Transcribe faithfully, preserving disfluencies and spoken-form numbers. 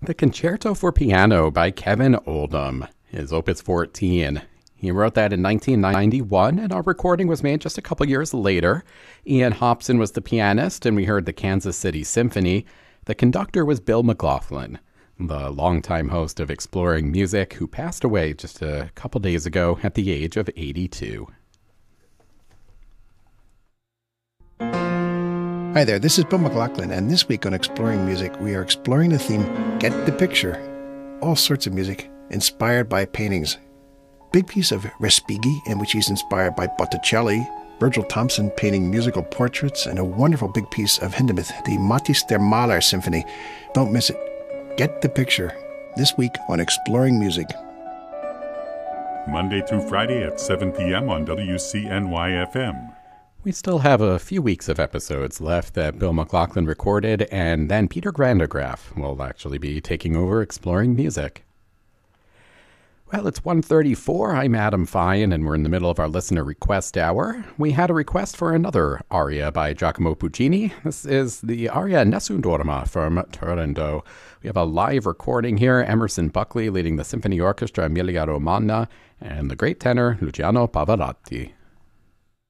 The Concerto for Piano by Kevin Oldham is Opus fourteen. He wrote that in nineteen ninety-one, and our recording was made just a couple years later. Ian Hobson was the pianist, and we heard the Kansas City Symphony. The conductor was Bill McLaughlin, the longtime host of Exploring Music, who passed away just a couple days ago at the age of eighty-two. Hi there, this is Bill McLaughlin, and this week on Exploring Music, we are exploring the theme, Get the Picture. All sorts of music, inspired by paintings. Big piece of Respighi, in which he's inspired by Botticelli, Virgil Thomson painting musical portraits, and a wonderful big piece of Hindemith, the Matthäus der Maler Symphony. Don't miss it. Get the Picture, this week on Exploring Music. Monday through Friday at seven p.m. on W C N Y F M. We still have a few weeks of episodes left that Bill McLaughlin recorded, and then Peter Grandegraaff will actually be taking over Exploring Music. Well, it's one thirty-four. I'm Adam Fine, and we're in the middle of our listener request hour. We had a request for another aria by Giacomo Puccini. This is the aria Nessun Dorma from Turandot. We have a live recording here. Emerson Buckley leading the Symphony Orchestra Emilia Romagna, and the great tenor Luciano Pavarotti.